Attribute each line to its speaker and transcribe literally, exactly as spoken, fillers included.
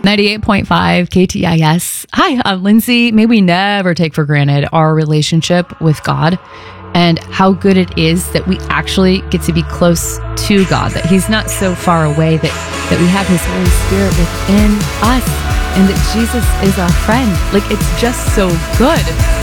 Speaker 1: ninety-eight point five K T I S. Hi, I'm Lindsay. May we never take for granted our relationship with God and how good it is that we actually get to be close to God, that He's not so far away, that, that we have His Holy Spirit within us, and that Jesus is our friend. Like, it's just so good.